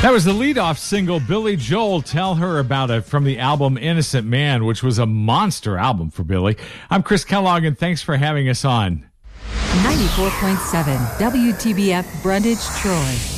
That was the leadoff single, Billy Joel, Tell Her About It, from the album Innocent Man, which was a monster album for Billy. I'm Chris Kellogg, and thanks for having us on. 94.7 WTBF Brundage, Troy.